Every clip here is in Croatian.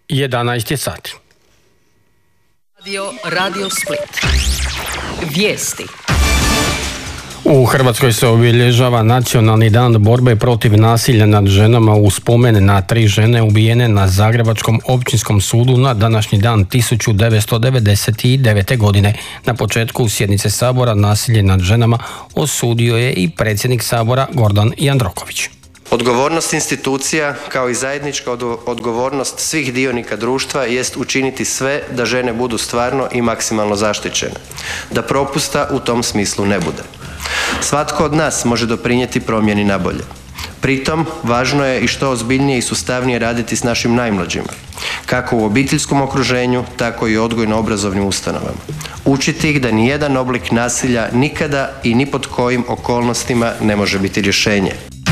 11 je sati. Radio Split. Vijesti. U Hrvatskoj se obilježava Nacionalni dan borbe protiv nasilja nad ženama u spomen na 3 žene ubijene na Zagrebačkom općinskom sudu na današnji dan 1999. godine. Na početku sjednice Sabora nasilje nad ženama osudio je i predsjednik Sabora Gordan Jandroković. Odgovornost institucija, kao i zajednička odgovornost svih dionika društva jest učiniti sve da žene budu stvarno i maksimalno zaštićene, da propusta u tom smislu ne bude. Svatko od nas može doprinijeti promjeni na bolje. Pritom, važno je i što ozbiljnije i sustavnije raditi s našim najmlađima, kako u obiteljskom okruženju, tako i u odgojno-obrazovnim ustanovama. Učiti ih da nijedan oblik nasilja nikada i ni pod kojim okolnostima ne može biti rješenje.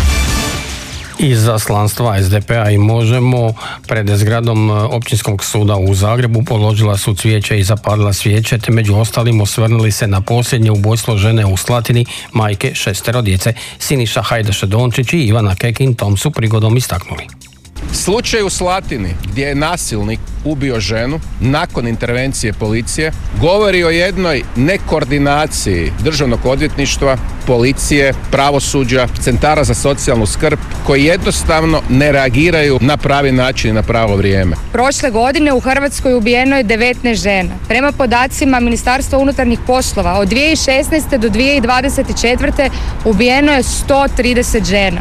Izaslanstva SDP-a i Možemo pred zgradom Općinskog suda u Zagrebu položila su cvijeće i zapalila svijeće, te među ostalim osvrnuli se na posljednje ubojstvo žene u Slatini, majke 6 djece. Siniša Hajdaš-Dončić i Ivana Kekin tom su prigodom istaknuli. Slučaj u Slatini gdje je nasilnik ubio ženu nakon intervencije policije govori o jednoj nekoordinaciji državnog odvjetništva, policije, pravosuđa, centara za socijalnu skrb koji jednostavno ne reagiraju na pravi način i na pravo vrijeme. Prošle godine u Hrvatskoj ubijeno je 19 žena. Prema podacima Ministarstva unutarnjih poslova od 2016. do 2024. ubijeno je 130 žena.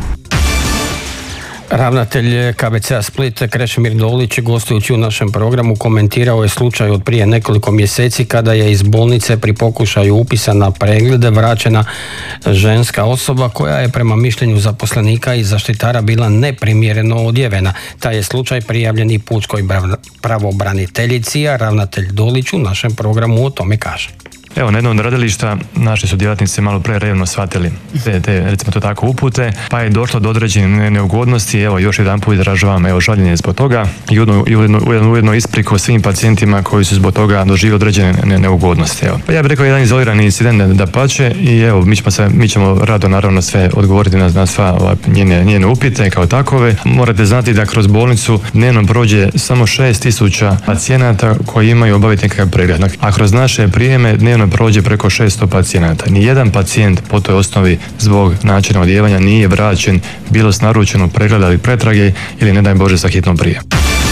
Ravnatelj KBC-a Split Krešimir Dolić, gostujući u našem programu, komentirao je slučaj od prije nekoliko mjeseci kada je iz bolnice pri pokušaju upisa na pregled vraćena ženska osoba koja je prema mišljenju zaposlenika i zaštitara bila neprimjereno odjevena. Taj je slučaj prijavljen i pučkoj pravobraniteljici, a ravnatelj Dolić u našem programu o tome kaže. Evo, na jednom od radilišta naši su djelatnici malo prerevno shvatili te recimo to tako upute, pa je došlo do određene neugodnosti. Evo, još jedan put izražavam žaljenje zbog toga i ujedno ispriku svim pacijentima koji su zbog toga doživjeli određene neugodnosti. Evo. Pa ja bih rekao jedan izolirani incident dapače i evo, mi ćemo rado naravno sve odgovoriti na sva njene upite kao takove. Morate znati da kroz bolnicu dnevno prođe samo 6.000 pacijenata koji imaju obaviti nekakav pregled, a kroz naše prijeme dnevno prođe preko 600 pacijenata. Nijedan pacijent po toj osnovi zbog načina odjevanja nije vraćen bilo s naručenog pregleda ili pretrage ili ne daj Bože sa hitnom prijavom.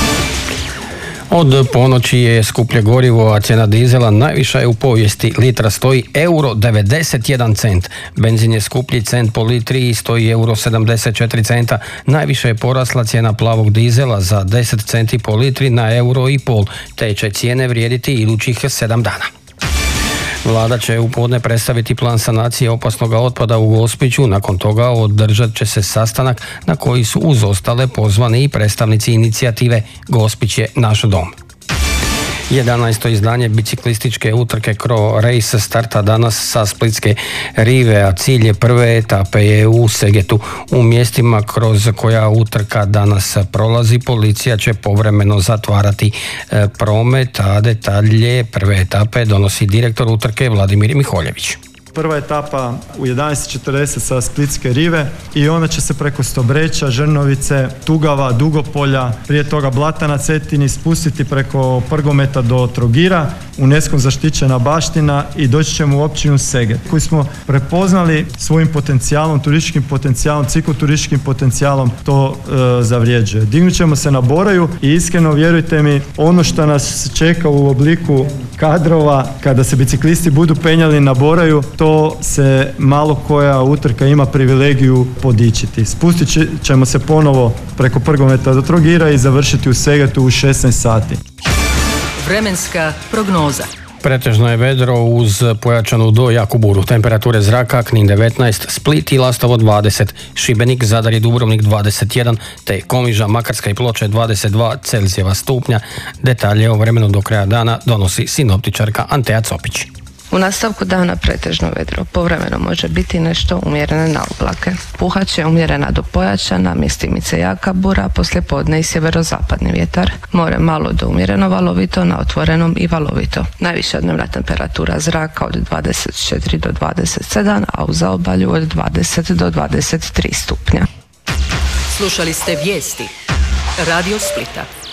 Od ponoći je skuplje gorivo, a cijena dizela najviša je u povijesti. Litra stoji €91. Benzin je skuplji cent po litri i stoji €74. Najviše je porasla cijena plavog dizela za 10 centi po litri na €1,5. Te će cijene vrijediti idućih 7 dana. Vlada će u podne predstaviti plan sanacije opasnog otpada u Gospiću. Nakon toga održat će se sastanak na koji su uz ostale pozvani i predstavnici inicijative Gospić je naš dom. 11. izdanje biciklističke utrke Cro Race starta danas sa Splitske rive, a cilj je prve etape je u Segetu. U mjestima kroz koja utrka danas prolazi, policija će povremeno zatvarati promet, a detalje prve etape donosi direktor utrke Vladimir Miholjević. Prva etapa u 11:40 sa Splitske rive i ona će se preko Stobreča, Žrnovice, Tugava, Dugopolja, prije toga Blata na Cetini spustiti preko Prgometa do Trogira, UNESCO zaštićena baština i doći ćemo u općinu Seget, koji smo prepoznali svojim potencijalom, turističkim potencijalom, cikloturističkim potencijalom to zavrijeđuje. Dignut ćemo se na Boraju i iskreno vjerujte mi, ono što nas čeka u obliku kadrova kada se biciklisti budu penjali na Boraju, to se malo koja utrka ima privilegiju podičiti. Spustit ćemo se ponovo preko Prgometa do Trogira i završiti u Segetu u 16 sati. Vremenska prognoza. Pretežno je vedro uz pojačanu do jaku buru. Temperature zraka: Knin 19, Split i Lastovo 20, Šibenik, Zadar i Dubrovnik 21, te Komiža, Makarska i Ploče 22 Celzijeva stupnja. Detalje o vremenu do kraja dana donosi sinoptičarka Antea Copić. U nastavku dana pretežno vedro, povremeno može biti nešto umjerene na oblake. Puhat će umjerena do pojačana, mjestimice jaka bura, poslijepodne i sjeverozapadni vjetar. More malo do umjereno valovito, na otvorenom i valovito. Najviša dnevna temperatura zraka od 24 do 27, a u zaobalju od 20 do 23 stupnja. Slušali ste vijesti Radio Splita.